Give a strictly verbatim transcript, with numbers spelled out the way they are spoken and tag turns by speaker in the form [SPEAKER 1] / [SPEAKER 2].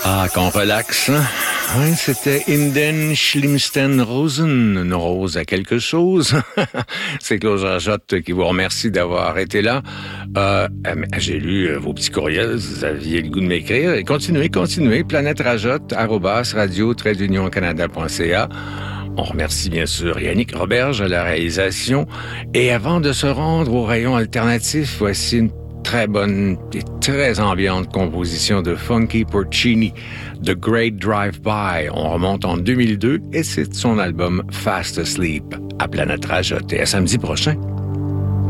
[SPEAKER 1] Ah, qu'on relaxe, hein? Oui, c'était Inden Schlimmsten Rosen, une rose à quelque chose. C'est Claude Rajotte qui vous remercie d'avoir été là. Euh, j'ai lu vos petits courriels, vous aviez le goût de m'écrire. Et continuez, continuez, planète rajotte, arrobas, radio, trait d'union canada point c a. On remercie bien sûr Yannick Roberge à la réalisation. Et avant de se rendre au rayon alternatif, voici une très bonne et très ambiante composition de Funky Porcini, The Great Drive-By. On remonte en deux mille deux et c'est son album Fast Asleep à Planète Rajotte. Et à samedi prochain.